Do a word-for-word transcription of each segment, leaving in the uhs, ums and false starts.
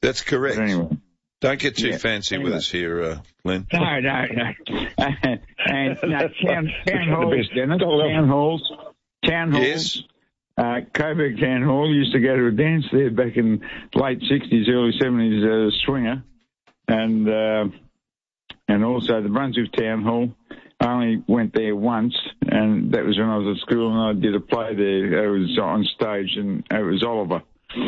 That's correct. But anyway. Don't get too Yeah. fancy Anyway. with us here, uh, Len. No, no, no. and no, town, town halls, Dennis. Town halls. Town halls. Yes. Uh, Coburg Town Hall used to go to a dance there back in late sixties, early seventies, uh, swinger. And, uh, and also the Brunswick Town Hall. I only went there once, and that was when I was at school, and I did a play there. It was on stage, and it was Oliver.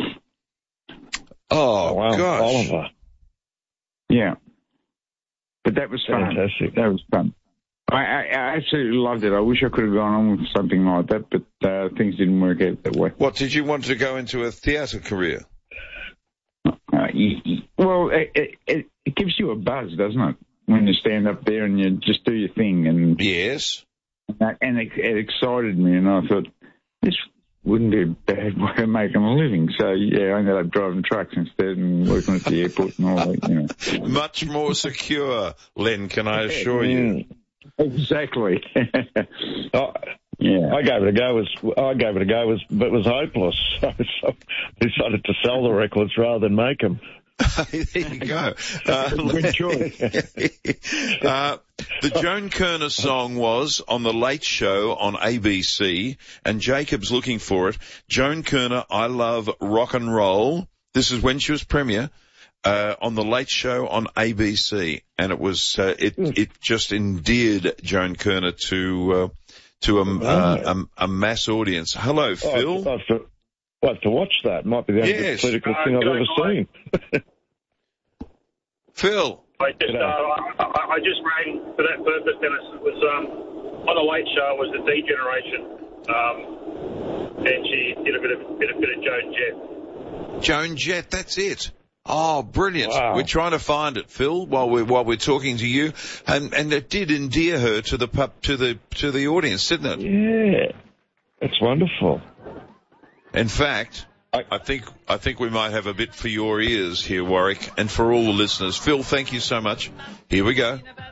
Oh, wow, gosh. Oliver. Yeah. But that was fun. Fantastic. That was fun. I, I, I absolutely loved it. I wish I could have gone on with something like that, but uh, things didn't work out that way. What, did you want to go into a theatre career? Uh, you, you, well, it, it, it gives you a buzz, doesn't it? When you stand up there and you just do your thing. And Yes. that, and it, it excited me, and I thought, this wouldn't be a bad way of making a living. So, yeah, I ended up driving trucks instead and working at the airport and all that, you know. Much more secure, Len, can I assure you? Exactly. Oh, yeah. I gave it a go. Was I gave it a go? Was but it was hopeless. So I decided to sell the records rather than make them. There you go. Uh, Good choice. uh, the Joan Kerner song was on The Late Show on A B C, and Jacob's looking for it. Joan Kerner, I Love Rock and Roll. This is when she was premier. Uh, on The Late Show on A B C, and it was, uh, it, it just endeared Joan Kerner to, uh, to a, uh, a, a mass audience. Hello, Phil. Oh, I'd, have to, I'd have to watch that. Might be the only Yes. political Uh, thing I've good ever night. seen. Phil. I just, uh, I, I just rang for that purpose, Dennis. It was um, on the Late Show. Was the D Generation, um, and she did a bit of bit of bit of Joan Jett. Joan Jett, that's it. Oh, brilliant. Wow. We're trying to find it, Phil, while we're, while we're talking to you. And, and it did endear her to the pub, to the, to the audience, didn't it? Yeah, that's wonderful. In fact, I think, I think we might have a bit for your ears here, Warwick, and for all the listeners. Phil, thank you so much. Here we go.